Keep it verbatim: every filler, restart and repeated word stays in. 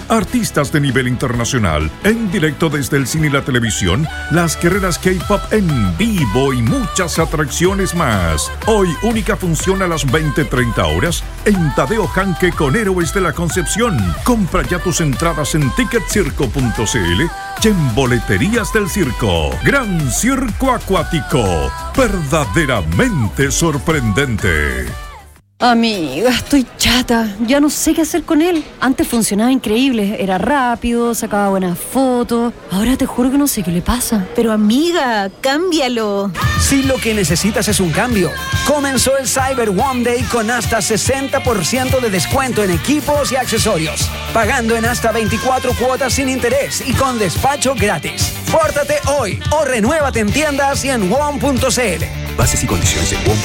artistas de nivel internacional, en directo desde el cine y la televisión, las carreras K-pop en vivo y muchas atracciones más. Hoy, única función a las veinte treinta horas en Tadeo Janque con Héroes de la Concepción. Compra ya tus entradas en ticket circo punto c l y en Boleterías del Circo. Gran Circo Acuático, verdaderamente sorprendente. Amiga, estoy chata. Ya no sé qué hacer con él. Antes funcionaba increíble. Era rápido, sacaba buenas fotos. Ahora te juro que no sé qué le pasa. Pero amiga, cámbialo. Si lo que necesitas es un cambio, comenzó el Cyber One Day con hasta sesenta por ciento de descuento en equipos y accesorios. Pagando en hasta veinticuatro cuotas sin interés y con despacho gratis. Pórtate hoy o renuévate en tiendas y en W O M punto c l. Bases y condiciones en W O M